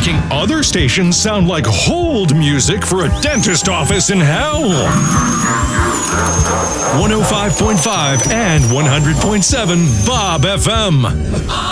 making other stations sound like hold music for a dentist office in hell. 105.5 and 100.7 Bob FM.